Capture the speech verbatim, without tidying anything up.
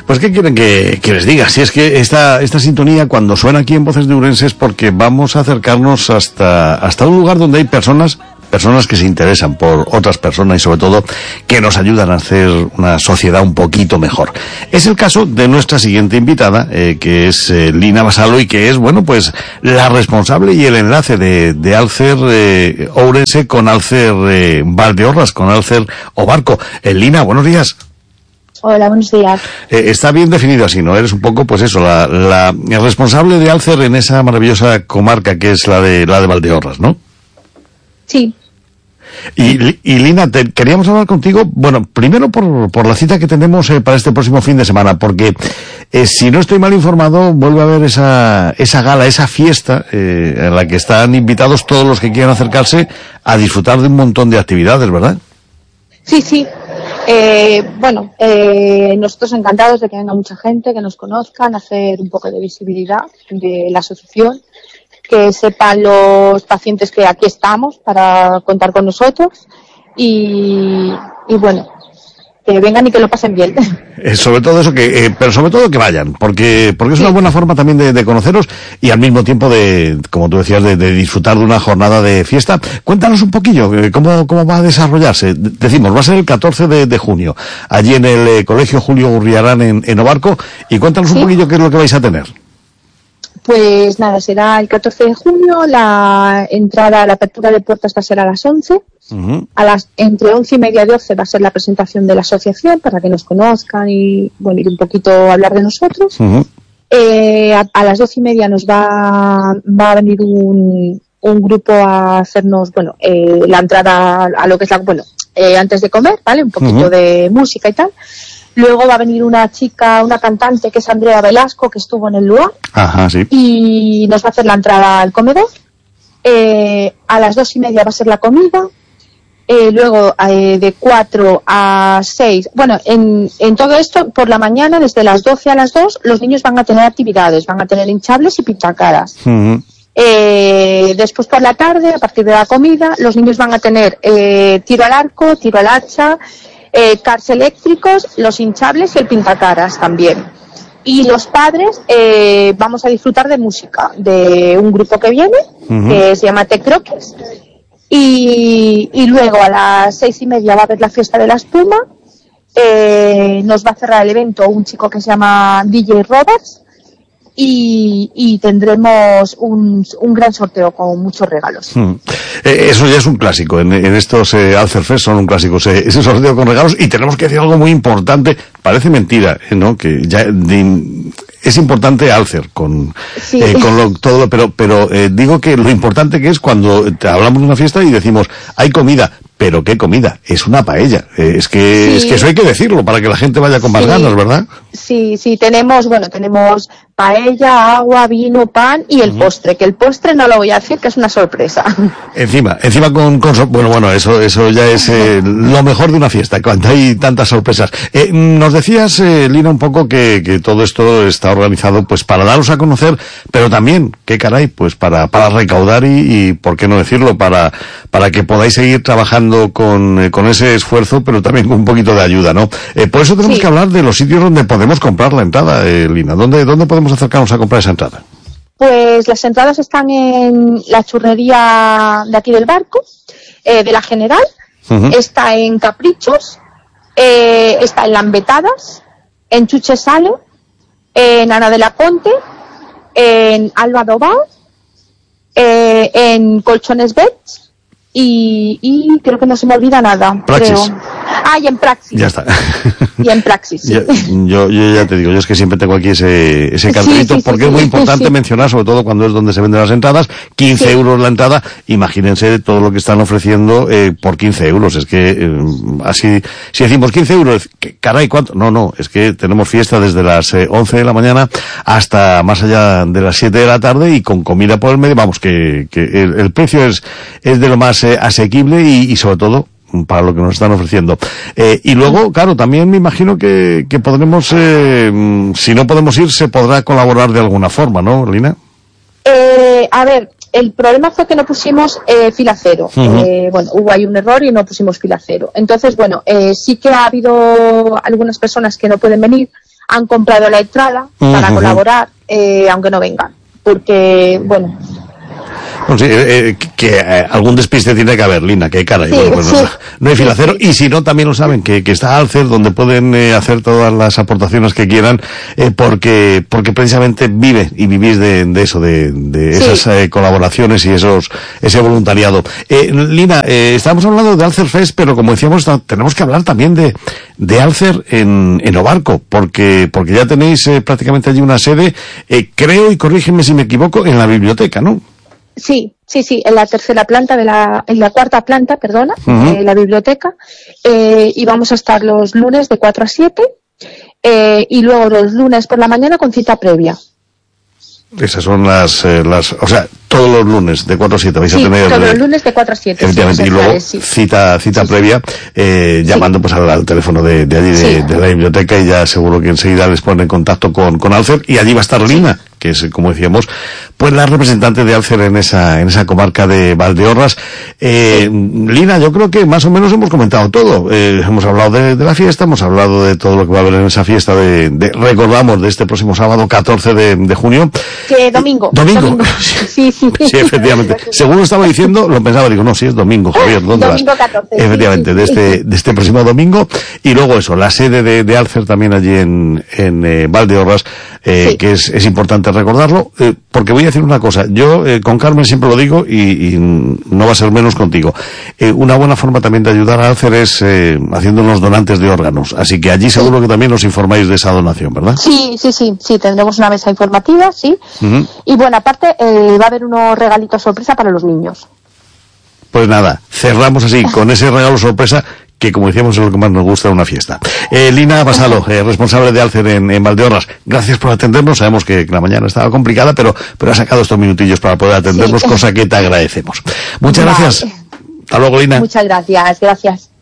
Pues ¿qué quieren que, que les diga? Si es que esta, esta sintonía cuando suena aquí en Voces de Ourense es porque vamos a acercarnos hasta, hasta un lugar donde hay personas personas que se interesan por otras personas y sobre todo que nos ayudan a hacer una sociedad un poquito mejor. Es el caso de nuestra siguiente invitada, eh, que es eh, Lina Basalo, y que es, bueno, pues la responsable y el enlace de, de Alcer eh, Ourense con Alcer eh, Valdeorras, con Alcer Obarco. Eh, Lina, buenos días. Hola, buenos días. Eh, está bien definido así, ¿no? Eres un poco, pues eso, la, la responsable de Alcer en esa maravillosa comarca que es la de la de Valdeorras, ¿no? Sí. Y, y Lina, te, queríamos hablar contigo, bueno, primero por, por la cita que tenemos eh, para este próximo fin de semana, porque eh, si no estoy mal informado, vuelve a haber esa, esa gala, esa fiesta eh, en la que están invitados todos los que quieran acercarse a disfrutar de un montón de actividades, ¿verdad? Sí, sí. Eh, bueno, eh, nosotros encantados de que venga mucha gente, que nos conozcan, hacer un poco de visibilidad de la asociación, que sepan los pacientes que aquí estamos para contar con nosotros y, y bueno, que vengan y que lo pasen bien. Eh, sobre todo eso, que eh, pero sobre todo que vayan, porque porque es sí. Una buena forma también de, de conoceros y al mismo tiempo de, como tú decías, de, de disfrutar de una jornada de fiesta. Cuéntanos un poquillo, eh, cómo, cómo va a desarrollarse. Decimos, va a ser el catorce de junio, allí en el eh, Colegio Julio Gurriarán en, en Obarco, y cuéntanos ¿Sí? un poquillo qué es lo que vais a tener. Pues nada, será el catorce de junio, la entrada, la apertura de puertas va a ser a las once, uh-huh. a las, entre once y media y doce va a ser la presentación de la asociación para que nos conozcan y, bueno, ir un poquito a hablar de nosotros. Uh-huh. Eh, a, a las doce y media nos va, va a venir un, un grupo a hacernos, bueno, eh, la entrada a lo que es la, bueno, eh, antes de comer, ¿vale? Un poquito uh-huh. de música y tal. Luego va a venir una chica, una cantante que es Andrea Velasco, que estuvo en el lugar. Ajá, sí. Y nos va a hacer la entrada al comedor. Eh, a las dos y media va a ser la comida. Eh, luego, eh, de cuatro a seis. Bueno, en, en todo esto, por la mañana, desde las doce a las dos, los niños van a tener actividades. Van a tener hinchables y pintacaras. Uh-huh. Eh, después por la tarde, a partir de la comida, los niños van a tener eh, tiro al arco, tiro al hacha, Eh, cars eléctricos, los hinchables y el pintacaras también. Y los padres eh, vamos a disfrutar de música de un grupo que viene, uh-huh. que se llama Te Croquis. Y, y luego a las seis y media va a haber la fiesta de la espuma. Eh, nos va a cerrar el evento un chico que se llama D J Roberts. Y, y tendremos un, un gran sorteo con muchos regalos. Hmm. Eh, eso ya es un clásico. En, en estos eh, Alcer Fest son un clásico ese, ese sorteo con regalos. Y tenemos que decir algo muy importante. Parece mentira, ¿eh? ¿No? Que ya de, es importante Alcer con, sí. eh, con lo, todo lo, pero, pero eh, digo que lo importante que es cuando te hablamos de una fiesta y decimos hay comida. Pero qué comida, es una paella. Eh, es que sí. es que eso hay que decirlo para que la gente vaya con más sí. ganas, ¿verdad? Sí, sí, tenemos, bueno, tenemos paella, agua, vino, pan y el uh-huh. postre, que el postre no lo voy a decir, que es una sorpresa. Encima, encima con, con bueno, bueno, eso eso ya es eh, lo mejor de una fiesta, cuando hay tantas sorpresas. Eh, nos decías, eh, Lina, un poco que, que todo esto está organizado pues para daros a conocer, pero también, qué caray, pues para, para recaudar y, y, por qué no decirlo, para, para que podáis seguir trabajando con, eh, con ese esfuerzo, pero también con un poquito de ayuda, ¿no? Eh, por eso tenemos sí. que hablar de los sitios donde podemos comprar la entrada, eh, Lina. ¿Dónde, ¿Dónde podemos acercarnos a comprar esa entrada? Pues las entradas están en la churrería de aquí del Barco, eh, de la General, uh-huh. está en Caprichos, eh, está en Lambetadas, en Chuche Sale, en Ana de la Ponte, en Alba Dobao, eh, en Colchones Bets, Y, y creo que no se me olvida nada. Praxis. Creo. Ah, y en Praxis. Ya está. Y en Praxis, sí. Ya, yo, yo ya te digo, yo es que siempre tengo aquí ese, ese cartelito, sí, sí, porque sí, es muy sí, importante sí. mencionar, sobre todo cuando es donde se venden las entradas, quince sí. euros la entrada. Imagínense todo lo que están ofreciendo eh, por quince euros. Es que, eh, así, si decimos quince euros, caray, ¿cuánto? No, no, es que tenemos fiesta desde las eh, once de la mañana hasta más allá de las siete de la tarde y con comida por el medio. Vamos, que, que el, el precio es, es de lo más eh, asequible y, y sobre todo para lo que nos están ofreciendo. Eh, y luego, claro, también me imagino que, que podremos, eh, si no podemos ir, se podrá colaborar de alguna forma, ¿no, Lina? Eh, a ver, el problema fue que no pusimos eh, fila cero. Uh-huh. Eh, bueno, hubo ahí un error y no pusimos fila cero. Entonces, bueno, eh, sí que ha habido algunas personas que no pueden venir han comprado la entrada para uh-huh. colaborar, eh, aunque no vengan, porque, bueno... Pues sí, eh, que, que eh, algún despiste tiene que haber, Lina, que caray, sí, bueno, pues sí. no, no hay fila cero, y si no, también lo saben, que, que está Alcer, donde pueden eh, hacer todas las aportaciones que quieran, eh, porque porque precisamente vive y vivís de, de eso, de, de sí. esas eh, colaboraciones y esos ese voluntariado. Eh, Lina, eh, estábamos hablando de Alcer Fest, pero como decíamos, tenemos que hablar también de, de Alcer en, en Ovarco, porque porque ya tenéis eh, prácticamente allí una sede, eh, creo, y corrígeme si me equivoco, en la biblioteca, ¿no? Sí, sí, sí, en la tercera planta de la, en la cuarta planta, perdona, uh-huh. de la biblioteca, eh, y vamos a estar los lunes de cuatro a siete, eh, y luego los lunes por la mañana con cita previa. Esas son las, eh, las, o sea, todos los lunes de cuatro a siete vais sí, a tener. todos los lunes de cuatro a siete. Efectivamente, sí, y luego sí. cita, cita sí, previa, eh, llamando sí. pues al, al teléfono de, de allí, de, sí. de la biblioteca, y ya seguro que enseguida les ponen en contacto con, con Alcer, y allí va a estar sí. Lina, que es, como decíamos, pues la representante de Alcer en esa, en esa comarca de Valdeorras. Eh, Lina, yo creo que más o menos hemos comentado todo. Eh, hemos hablado de, de la fiesta, hemos hablado de todo lo que va a haber en esa fiesta de, de recordamos, de este próximo sábado catorce de, de junio. Que domingo. Domingo. domingo. Sí, sí. Sí, efectivamente. Según lo estaba diciendo, lo pensaba, digo, no, si es domingo, Javier, ¿dónde domingo vas? catorce. Efectivamente, sí, de sí. este, de este próximo domingo. Y luego eso, la sede de, de Alcer también allí en, en eh, Valdeorras, eh, sí. que es, es importante recordarlo, eh, porque voy a decir una cosa, yo eh, con Carmen siempre lo digo, y, y no va a ser menos contigo. Eh, una buena forma también de ayudar a Alcer es eh, haciéndonos donantes de órganos, así que allí seguro que también os informáis de esa donación, ¿verdad? Sí, sí, sí, sí, tendremos una mesa informativa, sí. Uh-huh. Y bueno, aparte eh, va a haber unos regalitos sorpresa para los niños. Pues nada, cerramos así, con ese regalo sorpresa, que como decíamos es lo que más nos gusta de una fiesta. Eh, Lina Basalo, eh, responsable de Alcer en, en Valdeorras, gracias por atendernos, sabemos que la mañana estaba complicada, pero, pero has sacado estos minutillos para poder atendernos, sí. cosa que te agradecemos. Muchas vale. gracias. Hasta luego, Lina. Muchas gracias, gracias.